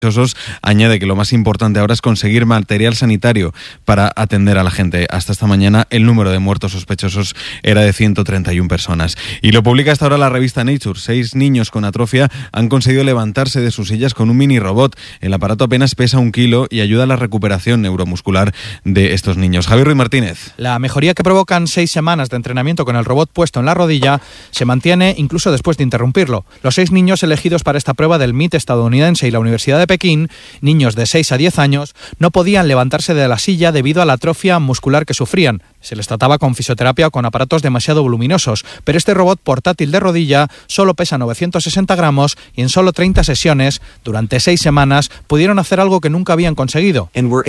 Añade que lo más importante ahora es conseguir material sanitario para atender a la gente. Hasta esta mañana el número de muertos sospechosos era de 131 personas. Y lo publica hasta ahora la revista Nature. 6 niños con atrofia han conseguido levantarse de sus sillas con un mini robot. El aparato apenas pesa 1 kilo y ayuda a la recuperación neuromuscular de estos niños. Javier Ruiz Martínez. La mejoría que provocan 6 semanas de entrenamiento con el robot puesto en la rodilla se mantiene incluso después de interrumpirlo. Los 6 niños elegidos para esta prueba del MIT estadounidense y la Universidad de Pekín, niños de 6 a 10 años, no podían levantarse de la silla debido a la atrofia muscular que sufrían. Se les trataba con fisioterapia o con aparatos demasiado voluminosos, pero este robot portátil de rodilla solo pesa 960 gramos y en solo 30 sesiones, durante 6 semanas, pudieron hacer algo que nunca habían conseguido: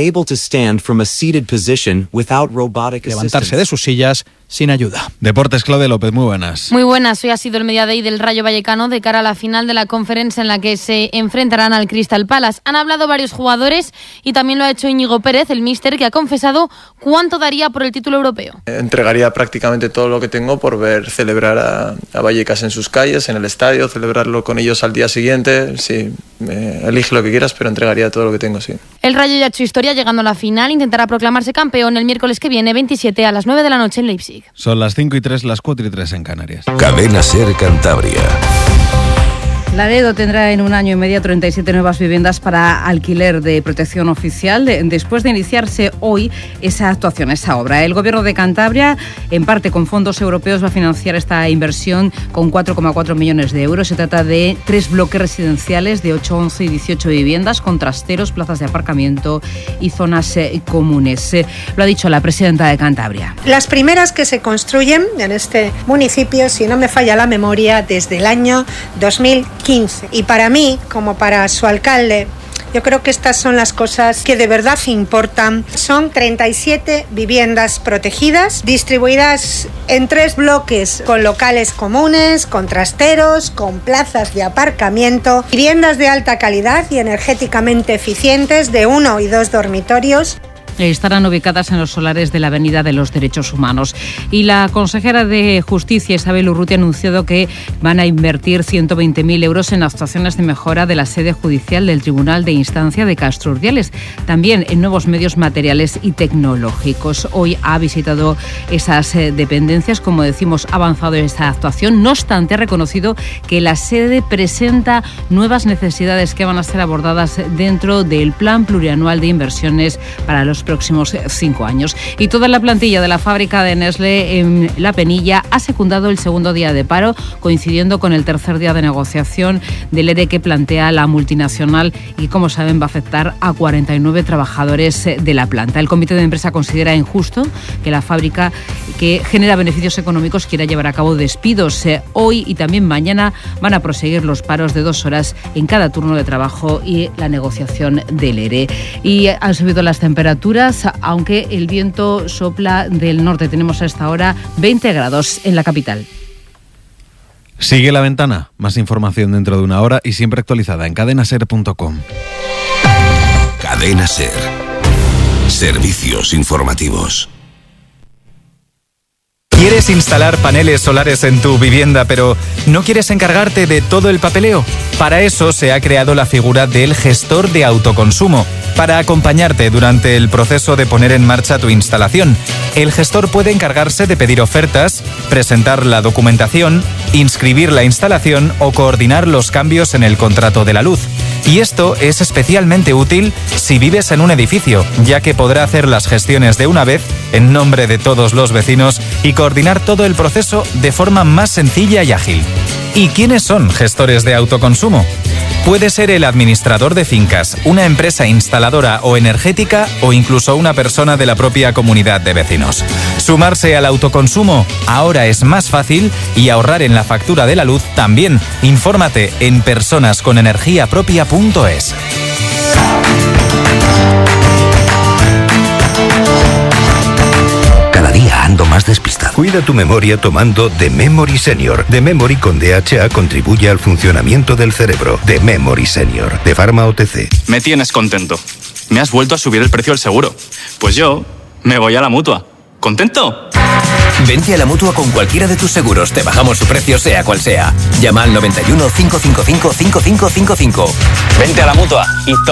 levantarse de sus sillas sin ayuda. Deportes, Claudia López, muy buenas. Muy buenas, hoy ha sido el Media Day del Rayo Vallecano de cara a la final de la Conference en la que se enfrentarán al Crystal Palace. Han hablado varios jugadores y también lo ha hecho Íñigo Pérez, el míster, que ha confesado cuánto daría por el título europeo. Entregaría prácticamente todo lo que tengo por ver celebrar a Vallecas en sus calles, en el estadio, celebrarlo con ellos al día siguiente. Sí, elige lo que quieras, pero entregaría todo lo que tengo, sí. El Rayo ya ha hecho historia llegando a la final, intentará proclamarse campeón el miércoles que viene, 27 a las 9 de la noche en Leipzig. Son las 5:03, las 4:03 en Canarias. Cadena SER Cantabria. Laredo tendrá en 1 año y medio 37 nuevas viviendas para alquiler de protección oficial después de iniciarse hoy esa actuación, esa obra. El Gobierno de Cantabria, en parte con fondos europeos, va a financiar esta inversión con 4,4 millones de euros. Se trata de 3 bloques residenciales de 8, 11 y 18 viviendas con trasteros, plazas de aparcamiento y zonas comunes. Lo ha dicho la presidenta de Cantabria. Las primeras que se construyen en este municipio, si no me falla la memoria, desde el año 2015. Y para mí, como para su alcalde, yo creo que estas son las cosas que de verdad importan. Son 37 viviendas protegidas, distribuidas en 3 bloques, con locales comunes, con trasteros, con plazas de aparcamiento, viviendas de alta calidad y energéticamente eficientes de 1 y 2 dormitorios. Estarán ubicadas en los solares de la Avenida de los Derechos Humanos. Y la consejera de Justicia, Isabel Urrutia, ha anunciado que van a invertir 120.000 euros en actuaciones de mejora de la sede judicial del Tribunal de Instancia de Castro Urdiales, también en nuevos medios materiales y tecnológicos. Hoy ha visitado esas dependencias, como decimos, ha avanzado esta actuación. No obstante, ha reconocido que la sede presenta nuevas necesidades que van a ser abordadas dentro del Plan Plurianual de Inversiones para los próximos 5 años. Y toda la plantilla de la fábrica de Nestlé en La Penilla ha secundado el segundo día de paro, coincidiendo con el tercer día de negociación del ERE que plantea la multinacional y, como saben, va a afectar a 49 trabajadores de la planta. El comité de empresa considera injusto que la fábrica, que genera beneficios económicos, quiera llevar a cabo despidos. Hoy y también mañana van a proseguir los paros de 2 horas en cada turno de trabajo y la negociación del ERE. Y han subido las temperaturas, aunque el viento sopla del norte. Tenemos a esta hora 20 grados en la capital. Sigue La Ventana. Más información dentro de 1 hora y siempre actualizada en cadenaser.com. Cadena SER. Servicios informativos. ¿Quieres instalar paneles solares en tu vivienda, pero no quieres encargarte de todo el papeleo? Para eso se ha creado la figura del gestor de autoconsumo, para acompañarte durante el proceso de poner en marcha tu instalación. El gestor puede encargarse de pedir ofertas, presentar la documentación, inscribir la instalación o coordinar los cambios en el contrato de la luz. Y esto es especialmente útil si vives en un edificio, ya que podrá hacer las gestiones de una vez en nombre de todos los vecinos y coordinar todo el proceso de forma más sencilla y ágil. ¿Y quiénes son gestores de autoconsumo? Puede ser el administrador de fincas, una empresa instaladora o energética o incluso una persona de la propia comunidad de vecinos. Sumarse al autoconsumo ahora es más fácil y ahorrar en la factura de la luz también. Infórmate en personasconenergiapropia.es. Cada día ando más despistado. Cuida tu memoria tomando The Memory Senior. The Memory con DHA contribuye al funcionamiento del cerebro. The Memory Senior, de Pharma OTC. Me tienes contento. Me has vuelto a subir el precio del seguro. Pues yo me voy a la Mutua. ¿Contento? Vente a la Mutua con cualquiera de tus seguros. Te bajamos su precio, sea cual sea. Llama al 91 555 5555. Vente a la Mutua y